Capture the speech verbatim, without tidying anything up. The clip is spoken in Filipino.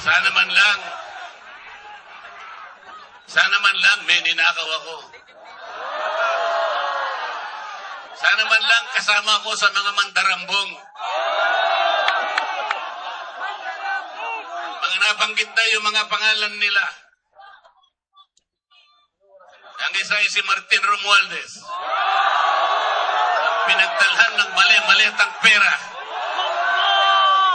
Sana man lang, sana man lang may ninakaw ako. Sana man lang kasama ko sa mga mandarambong. Mga nabanggit na yung mga pangalan nila. Ang isa ay si Martin Romualdez. Pinagdalhan ng mali-malitang pera